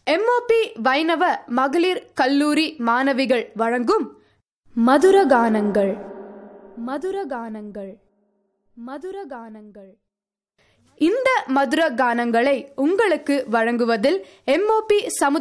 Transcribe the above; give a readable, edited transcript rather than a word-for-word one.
MOP வைணவ மகளிர் கல்லூரி மாணவிகள் வழங்கும் மதுரகானங்கள் மதுரகானங்கள் மதுரகானங்கள். இந்த மதுர கானங்களை உங்களுக்கு வழங்குவதில் எம்ஓபி